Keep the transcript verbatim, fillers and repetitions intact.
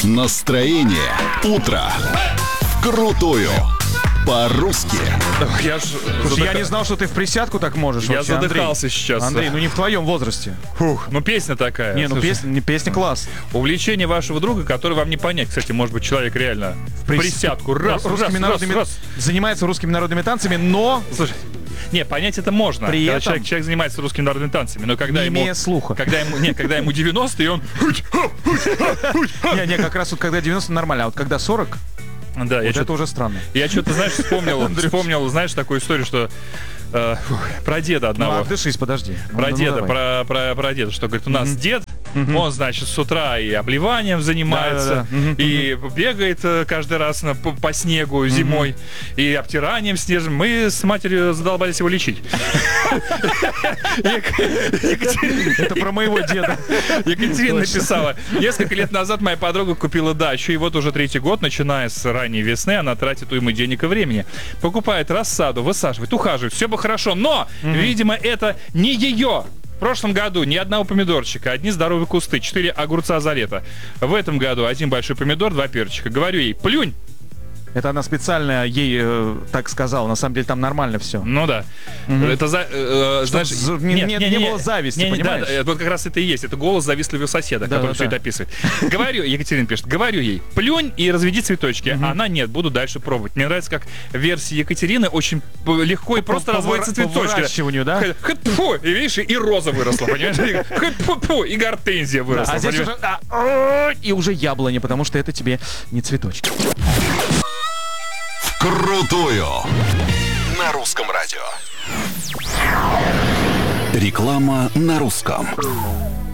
Настроение утро. Вкрутую. По-русски. Я, ж Слушай, задыха... я не знал, что ты в присядку так можешь. Я вообще, задыхался Андрей. сейчас. Андрей, ну не в твоем возрасте. Фух, ну песня такая. Не, ну Слушай, песня, не песня класс. увлечение вашего друга, которое вам не понять. Кстати, может быть, человек реально в Прис- присядку. Раз, русскими раз, народными, раз, раз. занимается русскими народными танцами, но Слушай, не, понять это можно. При когда этом- человек, человек занимается русскими народными танцами, но когда не ему... имея слуха. Когда ему, не, когда ему девяносто, и он... Не, не, как раз вот когда девяносто нормально, а вот когда сорок, Да, я вот это что-то, уже странно. я что-то, знаешь, вспомнил, вспомнил, знаешь, такую историю, что э, фух, про деда Ну, одного. отдышись, подожди. Про Ну, ну, деда, давай. про, про, про деда, что, говорит, у нас Мгм. дед, Мгм. он, значит, с утра и обливанием занимается, Да-да-да. Мгм, и бегает э, каждый раз на, по, по снегу зимой, и обтиранием снежным. Мы с матерью задолбались его лечить. Это про моего деда. Екатерина Точно. написала: несколько лет назад моя подруга купила дачу, и вот уже третий год, начиная с ранней весны, она тратит уйму денег и времени. Покупает рассаду, высаживает, ухаживает, все бы хорошо, но, видимо, это не ее. В прошлом году ни одного помидорчика, одни здоровые кусты, четыре огурца за лето. В этом году один большой помидор, два перчика. Говорю ей: плюнь! Это она специально ей э, так сказала. На самом деле там нормально все. Ну да. Это за, э, знаешь, з- не- не- не было зависти, не- не, понимаешь? да, да, вот как раз это и есть. Это голос завистливого соседа, Да, который да, все да. это описывает. Говорю, Екатерина пишет, говорю ей: плюнь и разведи цветочки. Она: нет, буду дальше пробовать. Мне нравится, как версия Екатерины очень п- легко и просто по разводятся выра- по цветочки. выращиванию, да? Х- хэ-тьфу, и видишь, и роза выросла, понимаешь? Хэ-тьфу-тьфу, и гортензия выросла. А здесь понимаешь? уже а, а, и уже яблони, потому что это тебе не цветочки. Вкрутую. На русском радио. Реклама на русском.